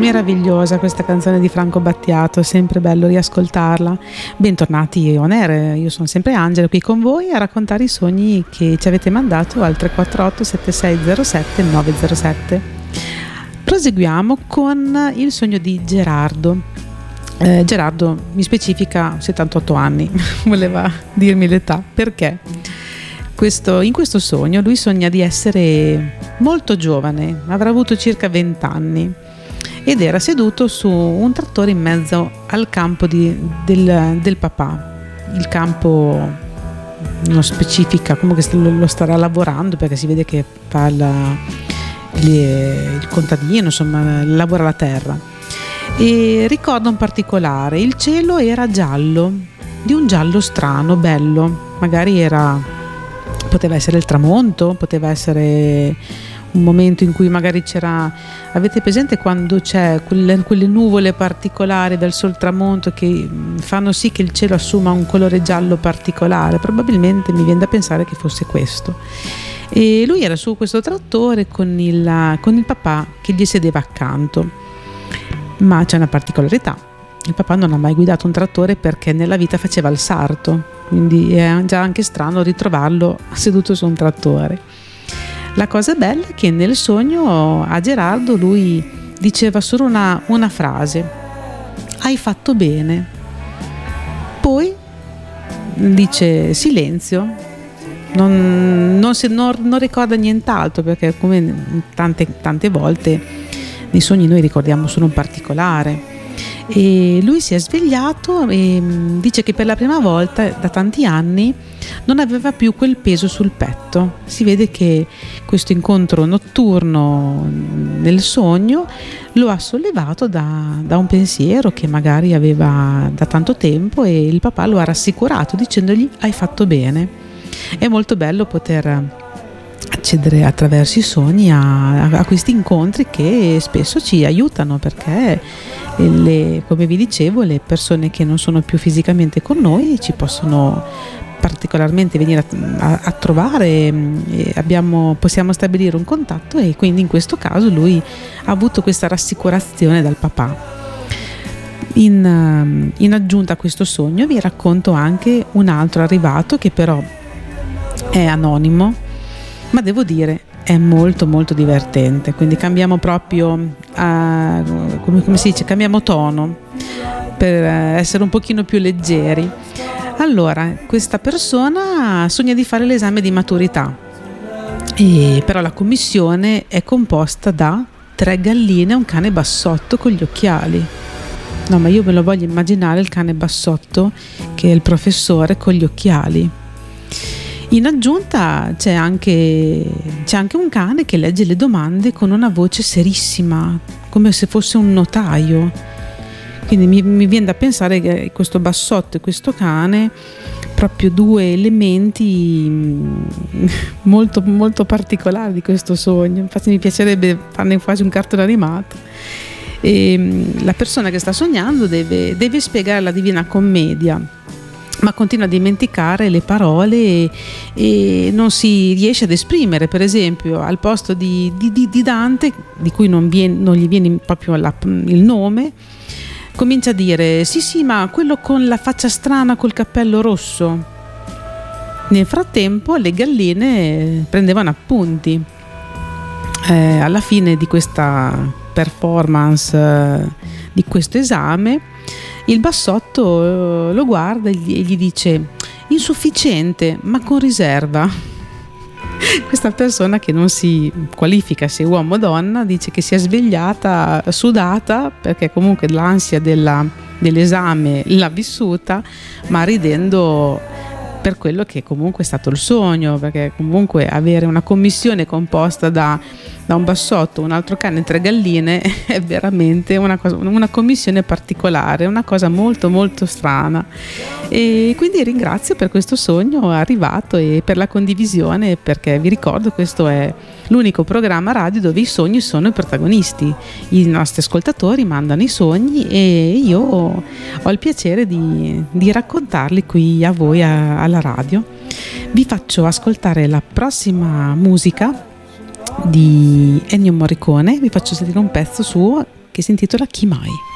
meravigliosa questa canzone di Franco Battiato, sempre bello riascoltarla. Bentornati on air, io sono sempre Angela qui con voi a raccontare i sogni che ci avete mandato al 348 7607 907. Proseguiamo con il sogno di Gerardo. Gerardo mi specifica 78 anni, voleva dirmi l'età, perché in questo sogno lui sogna di essere molto giovane, avrà avuto circa 20 anni ed era seduto su un trattore in mezzo al campo del papà. Il campo non specifica, comunque lo starà lavorando perché si vede che fa il contadino, insomma lavora la terra. E ricorda un particolare: il cielo era giallo, di un giallo strano, bello, magari poteva essere il tramonto, poteva essere un momento in cui magari c'era, avete presente quando c'è quelle nuvole particolari verso il tramonto che fanno sì che il cielo assuma un colore giallo particolare? Probabilmente mi viene da pensare che fosse questo. E lui era su questo trattore con il papà che gli sedeva accanto, ma c'è una particolarità: il papà non ha mai guidato un trattore perché nella vita faceva il sarto, quindi è già anche strano ritrovarlo seduto su un trattore. La cosa bella è che nel sogno a Gerardo lui diceva solo una frase: hai fatto bene. Poi dice silenzio, non ricorda nient'altro, perché come tante volte nei sogni noi ricordiamo solo un particolare. E lui si è svegliato e dice che per la prima volta da tanti anni non aveva più quel peso sul petto. Si vede che questo incontro notturno nel sogno lo ha sollevato da un pensiero che magari aveva da tanto tempo, e il papà lo ha rassicurato dicendogli hai fatto bene. È molto bello poter accedere attraverso i sogni a questi incontri che spesso ci aiutano, perché come vi dicevo, le persone che non sono più fisicamente con noi ci possono particolarmente venire a trovare, possiamo stabilire un contatto, e quindi in questo caso lui ha avuto questa rassicurazione dal papà. In aggiunta a questo sogno vi racconto anche un altro arrivato che però è anonimo, ma devo dire è molto molto divertente, quindi cambiamo proprio come si dice, cambiamo tono per essere un pochino più leggeri. Allora, questa persona sogna di fare l'esame di maturità, però la commissione è composta da 3 galline e un cane bassotto con gli occhiali. No, ma io me lo voglio immaginare il cane bassotto che è il professore con gli occhiali. In aggiunta c'è anche un cane che legge le domande con una voce serissima, come se fosse un notaio. Quindi mi viene da pensare che questo bassotto e questo cane, proprio 2 elementi molto molto particolari di questo sogno. Infatti mi piacerebbe farne quasi un cartone animato. E la persona che sta sognando deve spiegare la Divina Commedia, ma continua a dimenticare le parole e non si riesce ad esprimere. Per esempio, al posto di Dante, di cui non gli viene proprio il nome, comincia a dire sì, ma quello con la faccia strana col cappello rosso. Nel frattempo le galline prendevano appunti. Alla fine di questa performance, di questo esame, il bassotto lo guarda e gli dice insufficiente, ma con riserva. Questa persona, che non si qualifica se uomo o donna, dice che si è svegliata sudata perché comunque l'ansia dell'esame l'ha vissuta, ma ridendo per quello che comunque è stato il sogno, perché comunque avere una commissione composta da un bassotto, un altro cane e 3 galline è veramente una commissione particolare, una cosa molto molto strana. E quindi ringrazio per questo sogno arrivato e per la condivisione, perché vi ricordo questo è l'unico programma radio dove i sogni sono i protagonisti. I nostri ascoltatori mandano i sogni e io ho il piacere di raccontarli qui a voi alla radio. Vi faccio ascoltare la prossima musica di Ennio Morricone, vi faccio sentire un pezzo suo che si intitola Chi mai?